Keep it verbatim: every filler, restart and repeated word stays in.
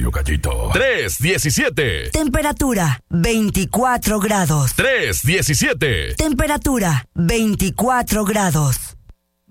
Radio Gallito. tres diecisiete. Temperatura veinticuatro grados. tres diecisiete. Temperatura veinticuatro grados.